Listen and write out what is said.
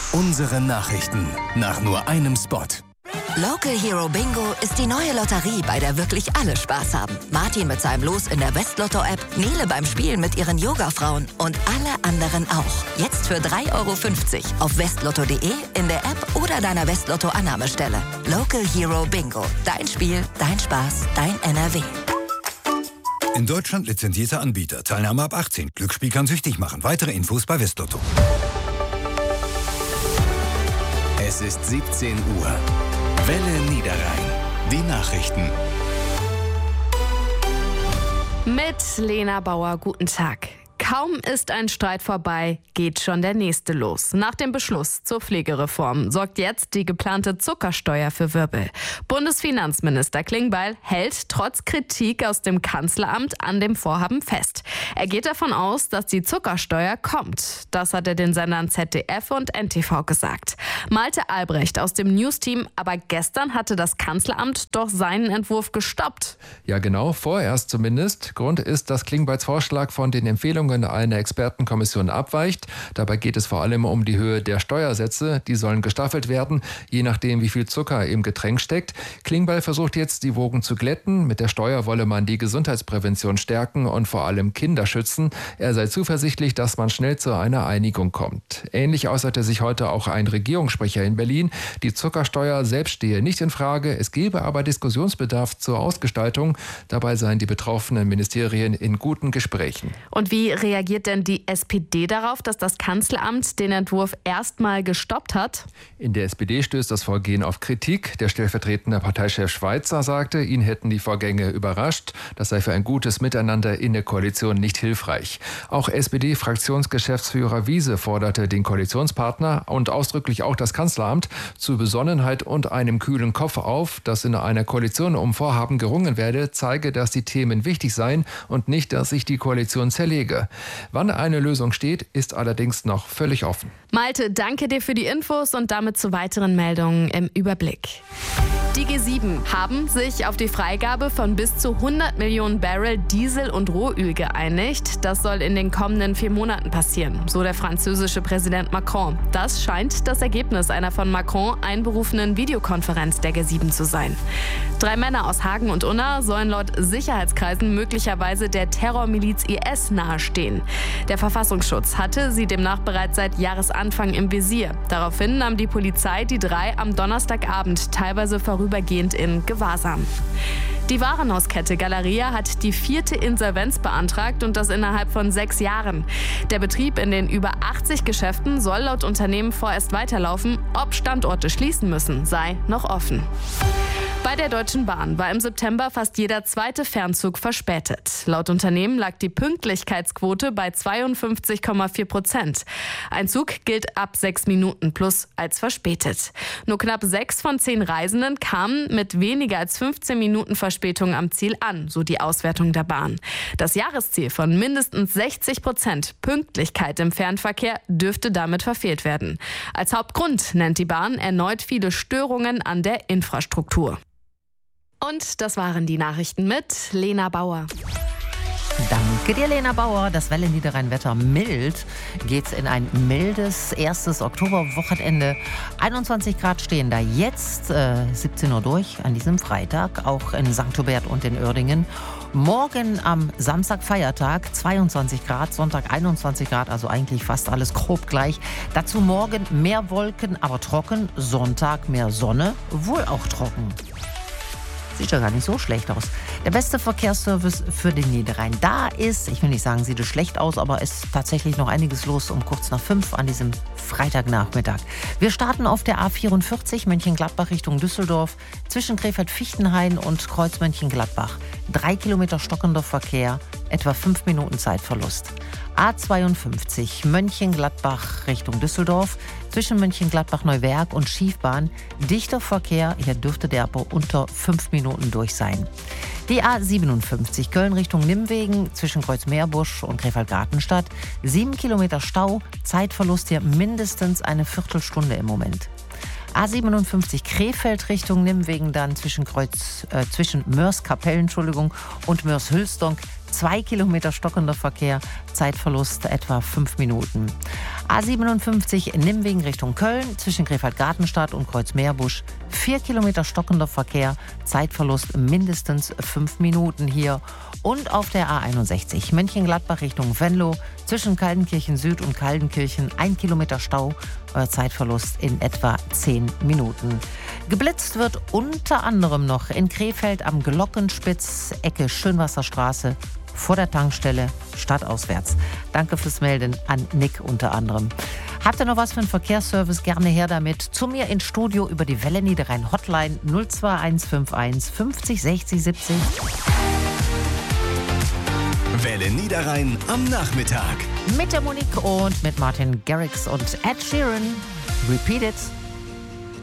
Unsere Nachrichten nach nur einem Spot. Local Hero Bingo ist die neue Lotterie, bei der wirklich alle Spaß haben. Martin mit seinem Los in der Westlotto-App, Nele beim Spielen mit ihren Yoga-Frauen und alle anderen auch. Jetzt für 3,50 € auf westlotto.de, in der App oder deiner Westlotto-Annahmestelle. Local Hero Bingo. Dein Spiel, dein Spaß, dein NRW. In Deutschland lizenzierter Anbieter. Teilnahme ab 18. Glücksspiel kann süchtig machen. Weitere Infos bei Westlotto. Es ist 17 Uhr. Welle Niederrhein. Die Nachrichten. Mit Lena Bauer, guten Tag. Kaum ist ein Streit vorbei, geht schon der nächste los. Nach dem Beschluss zur Pflegereform sorgt jetzt die geplante Zuckersteuer für Wirbel. Bundesfinanzminister Klingbeil hält trotz Kritik aus dem Kanzleramt an dem Vorhaben fest. Er geht davon aus, dass die Zuckersteuer kommt. Das hat er den Sendern ZDF und NTV gesagt. Malte Albrecht aus dem News-Team, aber gestern hatte das Kanzleramt doch seinen Entwurf gestoppt. Ja genau, vorerst zumindest. Grund ist, dass Klingbeils Vorschlag von den Empfehlungen einer Expertenkommission abweicht. Dabei geht es vor allem um die Höhe der Steuersätze. Die sollen gestaffelt werden, je nachdem, wie viel Zucker im Getränk steckt. Klingbeil versucht jetzt, die Wogen zu glätten. Mit der Steuer wolle man die Gesundheitsprävention stärken und vor allem Kinder schützen. Er sei zuversichtlich, dass man schnell zu einer Einigung kommt. Ähnlich äußerte sich heute auch ein Regierungssprecher in Berlin. Die Zuckersteuer selbst stehe nicht in Frage. Es gebe aber Diskussionsbedarf zur Ausgestaltung. Dabei seien die betroffenen Ministerien in guten Gesprächen. Und wie reagiert denn die SPD darauf, dass das Kanzleramt den Entwurf erstmal gestoppt hat? In der SPD stößt das Vorgehen auf Kritik. Der stellvertretende Parteichef Schweizer sagte, ihn hätten die Vorgänge überrascht. Das sei für ein gutes Miteinander in der Koalition nicht hilfreich. Auch SPD-Fraktionsgeschäftsführer Wiese forderte den Koalitionspartner und ausdrücklich auch das Kanzleramt zu Besonnenheit und einem kühlen Kopf auf, dass in einer Koalition um Vorhaben gerungen werde, zeige, dass die Themen wichtig seien und nicht, dass sich die Koalition zerlege. Wann eine Lösung steht, ist allerdings noch völlig offen. Malte, danke dir für die Infos und damit zu weiteren Meldungen im Überblick. Die G7 haben sich auf die Freigabe von bis zu 100 Millionen Barrel Diesel und Rohöl geeinigt. Das soll in den kommenden 4 Monaten passieren, so der französische Präsident Macron. Das scheint das Ergebnis einer von Macron einberufenen Videokonferenz der G7 zu sein. 3 Männer aus Hagen und Unna sollen laut Sicherheitskreisen möglicherweise der Terrormiliz IS nahestehen. Der Verfassungsschutz hatte sie demnach bereits seit Jahresanfang im Visier. Daraufhin nahm die Polizei die 3 am Donnerstagabend teilweise vorübergehend in Gewahrsam. Die Warenhauskette Galeria hat die 4. Insolvenz beantragt und das innerhalb von 6 Jahren. Der Betrieb in den über 80 Geschäften soll laut Unternehmen vorerst weiterlaufen. Ob Standorte schließen müssen, sei noch offen. Bei der Deutschen Bahn war im September fast jeder 2. Fernzug verspätet. Laut Unternehmen lag die Pünktlichkeitsquote bei 52,4%. Ein Zug gilt ab 6 Minuten plus als verspätet. Nur knapp 6 von 10 Reisenden kamen mit weniger als 15 Minuten Verspätung am Ziel an, so die Auswertung der Bahn. Das Jahresziel von mindestens 60% Pünktlichkeit im Fernverkehr dürfte damit verfehlt werden. Als Hauptgrund nennt die Bahn erneut viele Störungen an der Infrastruktur. Und das waren die Nachrichten mit Lena Bauer. Danke dir, Lena Bauer. Das Welle Niederrhein-Wetter mild. Geht's in ein mildes erstes Oktoberwochenende. 21 Grad stehen da jetzt, 17 Uhr durch an diesem Freitag, auch in St. Hubert und in Uerdingen. Morgen am Samstag Feiertag 22 Grad, Sonntag 21 Grad, also eigentlich fast alles grob gleich. Dazu morgen mehr Wolken, aber trocken. Sonntag mehr Sonne, wohl auch trocken. Sieht ja gar nicht so schlecht aus. Der beste Verkehrsservice für den Niederrhein. Da ist, ich will nicht sagen, sieht es schlecht aus, aber ist tatsächlich noch einiges los um kurz nach 5 an diesem Freitagnachmittag. Wir starten auf der A44 Mönchengladbach Richtung Düsseldorf zwischen Krefeld-Fichtenhain und Kreuz Mönchengladbach. 3 Kilometer stockender Verkehr, etwa 5 Minuten Zeitverlust. A52 Mönchengladbach Richtung Düsseldorf zwischen Mönchengladbach-Neuwerk und Schiefbahn. Dichter Verkehr, hier dürfte der aber unter 5 Minuten durch sein. Die A57 Köln Richtung Nimwegen zwischen Kreuz-Meerbusch und Krefeld-Gartenstadt. 7 Kilometer Stau, Zeitverlust hier mindestens eine Viertelstunde im Moment. A57 Krefeld Richtung Nimwegen dann zwischen Mörs-Kapelle und Mörs-Hülsdonk 2 Kilometer stockender Verkehr, Zeitverlust etwa 5 Minuten. A57 Nimwegen Richtung Köln, zwischen Krefeld-Gartenstadt und Kreuzmeerbusch, 4 Kilometer stockender Verkehr, Zeitverlust mindestens 5 Minuten hier. Und auf der A61 Mönchengladbach Richtung Venlo, zwischen Kaldenkirchen Süd und Kaldenkirchen 1 Kilometer Stau, Zeitverlust in etwa 10 Minuten. Geblitzt wird unter anderem noch in Krefeld am Glockenspitz, Ecke Schönwasserstraße, vor der Tankstelle, stadtauswärts. Danke fürs Melden an Nick unter anderem. Habt ihr noch was für einen Verkehrsservice? Gerne her damit. Zu mir ins Studio über die Welle Niederrhein Hotline 02151 50 60 70. Welle Niederrhein am Nachmittag. Mit der Monique und mit Martin Garrix und Ed Sheeran. Repeat it.